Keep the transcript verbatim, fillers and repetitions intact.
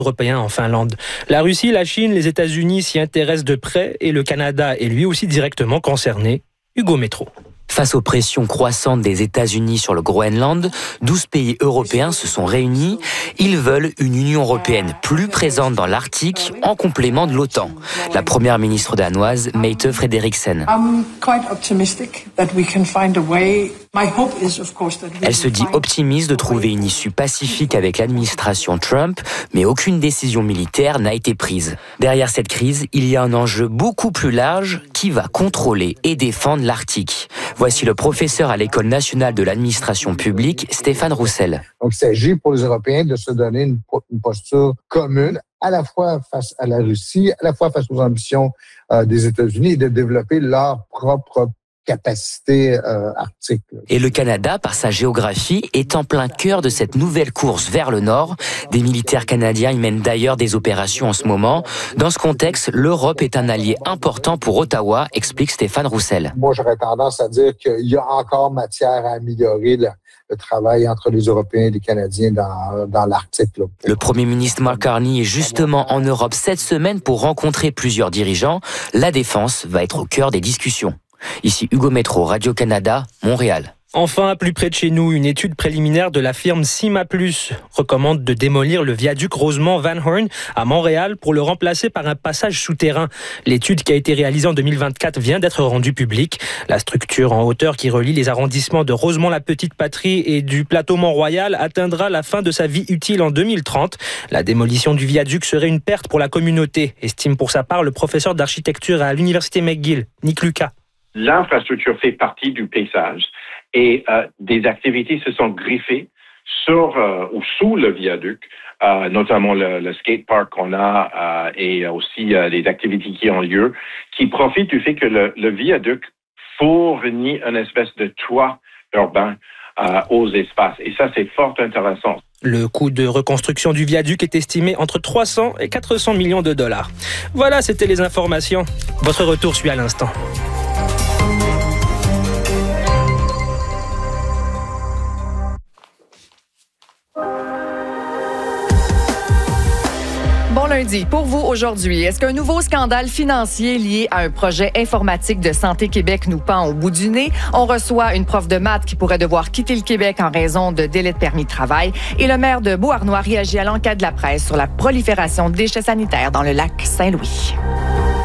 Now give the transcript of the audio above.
européen en Finlande. La Russie, la Chine, les États-Unis s'y intéressent de près et le Canada est lui aussi directement concerné. Hugo Métro. Face aux pressions croissantes des États-Unis sur le Groenland, douze pays européens se sont réunis. Ils veulent une Union européenne plus présente dans l'Arctique, en complément de l'OTAN. La première ministre danoise, Mette Frederiksen. Elle se dit optimiste de trouver une issue pacifique avec l'administration Trump, mais aucune décision militaire n'a été prise. Derrière cette crise, il y a un enjeu beaucoup plus large qui va contrôler et défendre l'Arctique. Voici le professeur à l'École nationale de l'administration publique, Stéphane Roussel. Donc, il s'agit pour les Européens de se donner une, une posture commune, à la fois face à la Russie, à la fois face aux ambitions euh, des États-Unis et de développer leur propre capacité euh, arctique. Et le Canada, par sa géographie, est en plein cœur de cette nouvelle course vers le nord. Des militaires canadiens y mènent d'ailleurs des opérations en ce moment. Dans ce contexte, l'Europe est un allié important pour Ottawa, explique Stéphane Roussel. Moi, j'aurais tendance à dire qu'il y a encore matière à améliorer le, le travail entre les Européens et les Canadiens dans, dans l'Arctique. Là. Le premier ministre Mark Carney est justement en Europe cette semaine pour rencontrer plusieurs dirigeants. La défense va être au cœur des discussions. Ici Hugo Métro, Radio-Canada, Montréal. Enfin, plus près de chez nous, une étude préliminaire de la firme Cima Plus recommande de démolir le viaduc Rosemont-Van Horn à Montréal pour le remplacer par un passage souterrain. L'étude qui a été réalisée en deux mille vingt-quatre vient d'être rendue publique. La structure en hauteur qui relie les arrondissements de Rosemont-la-Petite-Patrie et du plateau Mont-Royal atteindra la fin de sa vie utile en deux mille trente. La démolition du viaduc serait une perte pour la communauté, estime pour sa part le professeur d'architecture à l'Université McGill, Nick Lucas. L'infrastructure fait partie du paysage et euh, des activités se sont griffées sur euh, ou sous le viaduc, euh, notamment le, le skate park qu'on a euh, et aussi euh, les activités qui ont lieu, qui profitent du fait que le, le viaduc fournit une espèce de toit urbain euh, aux espaces. Et ça, c'est fort intéressant. Le coût de reconstruction du viaduc est estimé entre trois cents et quatre cents millions de dollars. Voilà, c'était les informations. Votre retour suit à l'instant. Bon lundi. Pour vous aujourd'hui, est-ce qu'un nouveau scandale financier lié à un projet informatique de Santé Québec nous pend au bout du nez? On reçoit une prof de maths qui pourrait devoir quitter le Québec en raison de délai de permis de travail. Et le maire de Beauharnois réagit à l'enquête de la presse sur la prolifération de déchets sanitaires dans le lac Saint-Louis.